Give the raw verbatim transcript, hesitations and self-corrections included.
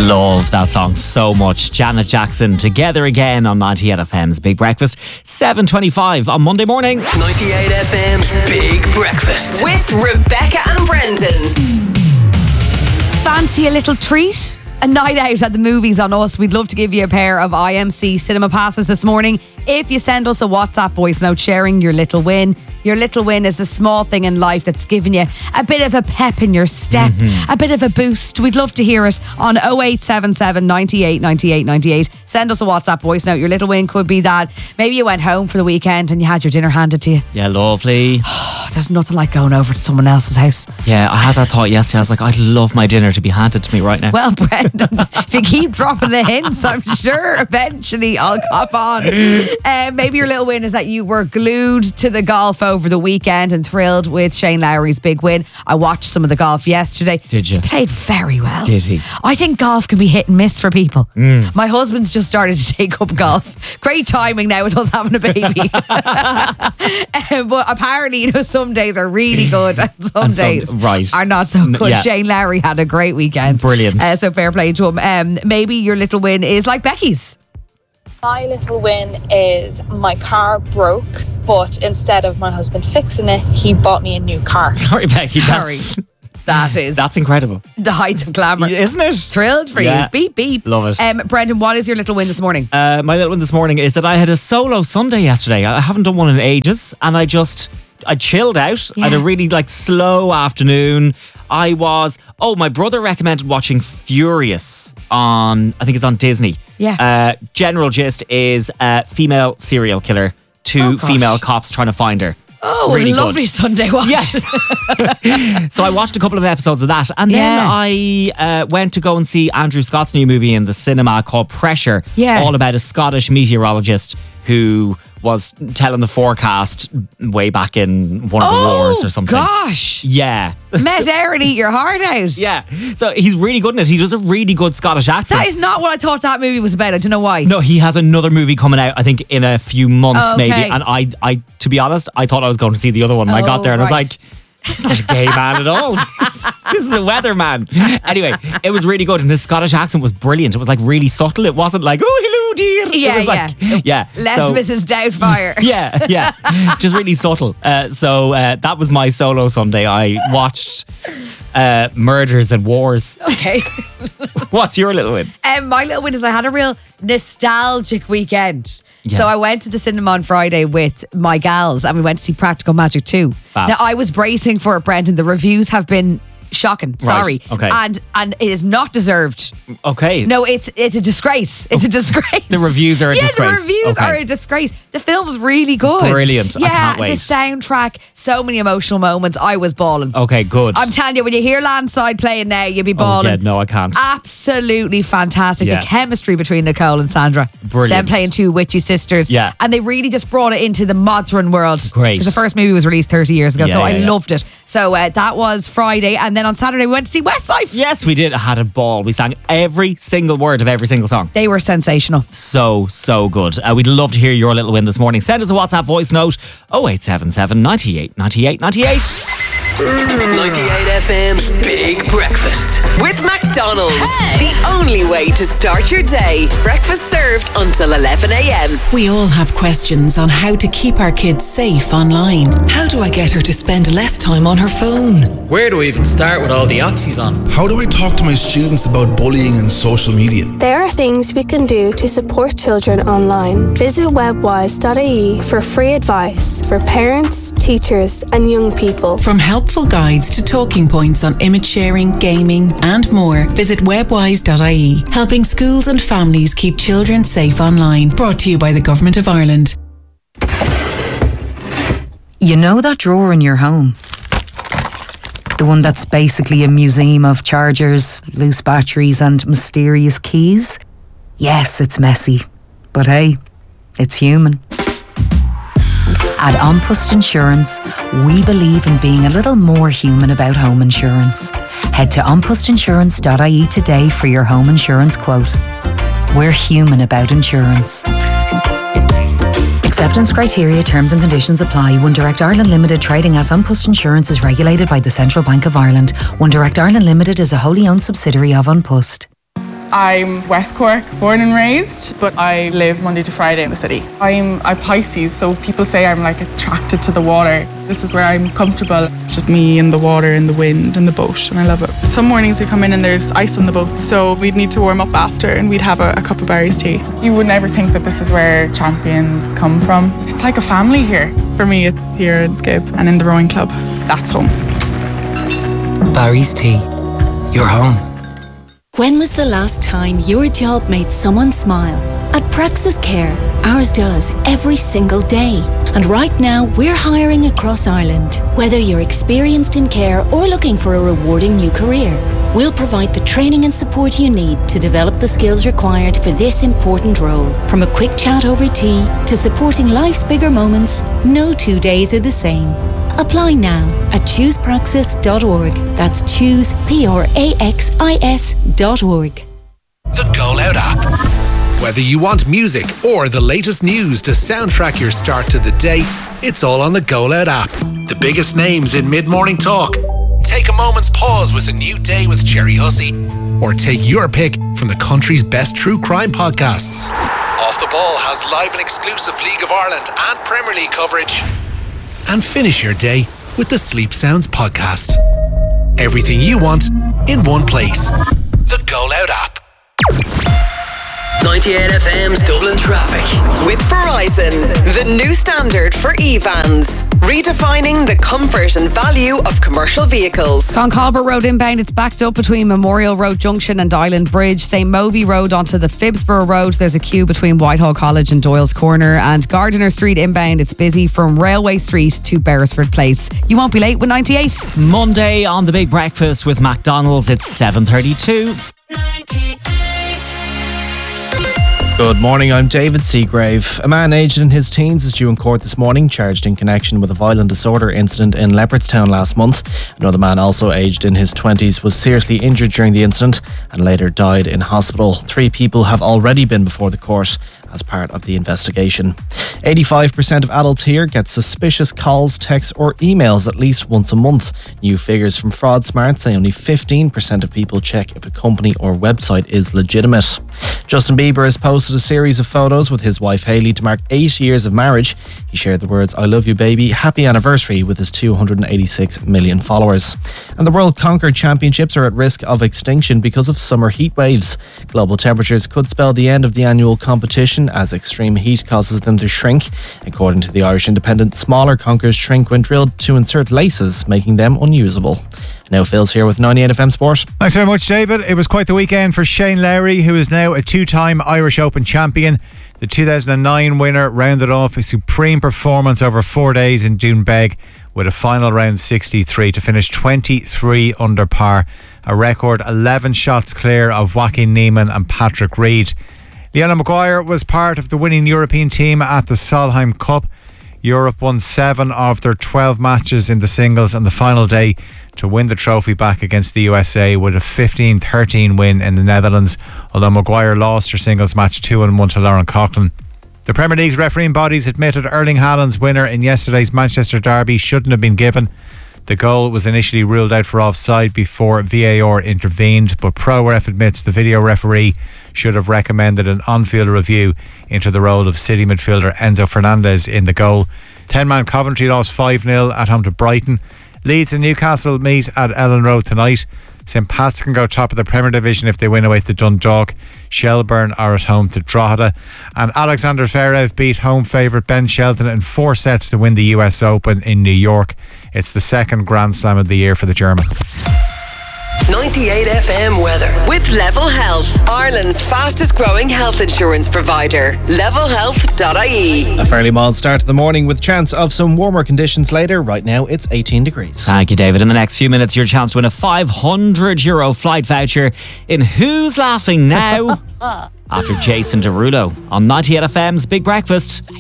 Love that song so much. Janet Jackson, Together Again on ninety-eight F M's Big Breakfast. seven twenty-five on Monday morning. ninety-eight F M's Big Breakfast with Rebecca and Brendan. Fancy a little treat? A night out at the movies on us. We'd love to give you a pair of I M C cinema passes this morning if you send us a WhatsApp voice note sharing your little win. Your little win is a small thing in life that's giving you a bit of a pep in your step, mm-hmm. a bit of a boost. We'd love to hear it on oh eight seven seven, ninety-eight, ninety-eight, ninety-eight. Send us a WhatsApp voice note. Your little win could be that maybe you went home for the weekend and you had your dinner handed to you. Yeah, lovely. There's nothing like going over to someone else's house. Yeah, I had that thought yesterday. I was like, I'd love my dinner to be handed to me right now. Well, Brendan, if you keep dropping the hints, I'm sure eventually I'll cop on. Uh, maybe your little win is that you were glued to the golf over the weekend and thrilled with Shane Lowry's big win. I watched some of the golf yesterday. Did you? He played very well. Did he? I think golf can be hit and miss for people. Mm. My husband's just started to take up golf. Great timing now with us having a baby. uh, but apparently, you know, some days are really good and some And some- days right. are not so good. Yeah. Shane Lowry had a great weekend. Brilliant. Uh, so fair play to him. Um, maybe your little win is like Becky's. My little win is my car broke, but instead of my husband fixing it, he bought me a new car. Sorry, Becky. Sorry. That's, That is that's incredible. the height of glamour. Isn't it? Thrilled for Yeah. you. Beep, beep. Love it. Um, Brendan, what is your little win this morning? Uh, my little one this morning is that I had a solo Sunday yesterday. I haven't done one in ages, and I just I chilled out. Yeah. I had a really like slow afternoon. I was oh, my brother recommended watching Furious on I think it's on Disney. Yeah. Uh, general gist is a female serial killer, two Oh, gosh. female cops trying to find her. Oh, really lovely good. Sunday watch. Yeah. So I watched a couple of episodes of that, and then Yeah. I uh, went to go and see Andrew Scott's new movie in the cinema called Pressure. Yeah. All about a Scottish meteorologist who was telling the forecast way back in one of the Oh, wars or something. gosh. Yeah. Met Aaron eat your heart out. Yeah. So he's really good in it. He does a really good Scottish accent. That is not what I thought that movie was about. I don't know why. No, he has another movie coming out, I think, in a few months, Oh, okay. maybe. And I, I, to be honest, I thought I was going to see the other one. And I got Oh, there and I was right. like, that's not a gay man at all. This, this is a weatherman. Anyway, it was really good. And his Scottish accent was brilliant. It was like really subtle. It wasn't like, oh, hello, dear. Yeah, it was like, yeah. yeah. Less So- Missus Doubtfire. Yeah, yeah. Just really subtle. Uh, so uh, that was my solo Sunday. I watched uh, Murders and Wars. Okay. What's your little win? Um, my little win is I had a real nostalgic weekend. Yeah. So I went to the cinema on Friday with my gals and we went to see Practical Magic two. Fab. Now I was bracing for it, Brendan. The reviews have been shocking. Sorry. okay. And and it is not deserved. Okay. No, it's it's a disgrace. It's a disgrace. The reviews are a yeah, disgrace. the reviews Okay. are a disgrace. The film was really good. Brilliant. I Yeah, can't wait. the soundtrack, so many emotional moments. I was bawling. Okay, good. I'm telling you, when you hear Landslide playing now, you'll be Oh, bawling. yeah, no, I can't. Absolutely fantastic. Yeah. The chemistry between Nicole and Sandra. Brilliant. Them playing two witchy sisters. Yeah. And they really just brought it into the modern world. Great. Because the first movie was released thirty years ago, Yeah, so yeah, I yeah. loved it. So uh, that was Friday. And then on Saturday, we went to see Westlife. Yes, we did. I had a ball. We sang every single word of every single song. They were sensational. So, so good. Uh, we'd love to hear your little win this morning. Send us a WhatsApp voice note oh eight seven seven, ninety-eight, ninety-eight, ninety-eight. ninety-eight F M's Big Breakfast with McDonald's. The only way to start your day. Breakfast served until eleven a.m. We all have questions on how to keep our kids safe online. How do I get her to spend less time on her phone? Where do we even start with all the apps he's on? How do I talk to my students about bullying and social media? There are things we can do to support children online. Visit webwise dot I E for free advice for parents, teachers and young people. From helpful guides to talking points on image sharing, gaming and more, visit webwise dot I E, helping schools and families keep children safe online. Brought to you by the Government of Ireland. You know that drawer in your home? The one that's basically a museum of chargers, loose batteries and mysterious keys? Yes, it's messy. But hey, it's human. At An Post Insurance, we believe in being a little more human about home insurance. Head to an post insurance dot I E today for your home insurance quote. We're human about insurance. Acceptance criteria, terms and conditions apply. One Direct Ireland Limited, trading as An Post Insurance, is regulated by the Central Bank of Ireland. One Direct Ireland Limited is a wholly owned subsidiary of An Post. I'm West Cork, born and raised, but I live Monday to Friday in the city. I'm a Pisces, so people say I'm like attracted to the water. This is where I'm comfortable. It's just me and the water and the wind and the boat, and I love it. Some mornings we come in and there's ice on the boat, so we'd need to warm up after and we'd have a, a cup of Barry's tea. You would never think that this is where champions come from. It's like a family here. For me, it's here in Skip and in the rowing club. That's home. Barry's Tea. You're home. When was the last time your job made someone smile? At Praxis Care, ours does every single day. And right now, we're hiring across Ireland. Whether you're experienced in care or looking for a rewarding new career, we'll provide the training and support you need to develop the skills required for this important role. From a quick chat over tea to supporting life's bigger moments, no two days are the same. Apply now at choose praxis dot org. That's choose, P R A X I S dot org. The Go Loud app. Whether you want music or the latest news to soundtrack your start to the day, it's all on the Go Loud app. The biggest names in mid-morning talk. Take a moment's pause with A New Day with Jerry Hussey, or take your pick from the country's best true crime podcasts. Off the Ball has live and exclusive League of Ireland and Premier League coverage. And finish your day with the Sleep Sounds podcast. Everything you want in one place. The Go Loud app. ninety-eight F M's Dublin Traffic. With Verizon, the new standard for e-vans. Redefining the comfort and value of commercial vehicles. Concalbert Road inbound, it's backed up between Memorial Road Junction and Island Bridge. Saint Movie Road onto the Phibsborough Road. There's a queue between Whitehall College and Doyle's Corner. And Gardiner Street inbound, it's busy from Railway Street to Beresford Place. You won't be late with ninety-eight. Monday on The Big Breakfast with McDonald's, it's seven thirty-two. Good morning, I'm David Seagrave. A man aged in his teens is due in court this morning, charged in connection with a violent disorder incident in Leopardstown last month. Another man, also aged in his twenties, was seriously injured during the incident and later died in hospital. Three people have already been before the court as part of the investigation. eighty-five percent of adults here get suspicious calls, texts or emails at least once a month. New figures from FraudSmart say only fifteen percent of people check if a company or website is legitimate. Justin Bieber has posted a series of photos with his wife Hailey to mark eight years of marriage. He shared the words, "I love you baby, happy anniversary" with his two hundred eighty-six million followers. And the World Conquer Championships are at risk of extinction because of summer heat waves. Global temperatures could spell the end of the annual competition as extreme heat causes them to shrink. According to the Irish Independent, smaller conkers shrink when drilled to insert laces, making them unusable. Now Phil's here with ninety-eight F M Sport. Thanks very much, David. It was quite the weekend for Shane Lowry, who is now a two-time Irish Open champion. The two thousand nine winner rounded off a supreme performance over four days in Doonbeg with a final round sixty-three to finish twenty-three under par, a record eleven shots clear of Joaquin Niemann and Patrick Reed. Leona Maguire was part of the winning European team at the Solheim Cup. Europe won seven of their twelve matches in the singles on the final day to win the trophy back against the U S A with a fifteen thirteen win in the Netherlands, although Maguire lost her singles match two and one to Lauren Coughlin. The Premier League's refereeing bodies admitted Erling Haaland's winner in yesterday's Manchester derby shouldn't have been given. The goal was initially ruled out for offside before V A R intervened, but ProRef admits the video referee should have recommended an on-field review into the role of City midfielder Enzo Fernandez in the goal. ten-man Coventry lost five nil at home to Brighton. Leeds and Newcastle meet at Ellen Road tonight. St Pat's can go top of the Premier Division if they win away to Dundalk. Shelburne are at home to Drogheda. And Alexander Zverev beat home favourite Ben Shelton in four sets to win the U S Open in New York. It's the second Grand Slam of the year for the German. ninety-eight F M weather with Level Health, Ireland's fastest growing health insurance provider. level health dot I E. A fairly mild start to the morning with chance of some warmer conditions later. Right now it's eighteen degrees. Thank you, David. In the next few minutes, your chance to win a five hundred euro flight voucher in Who's Laughing Now? After Jason Derulo on ninety-eight F M's Big Breakfast.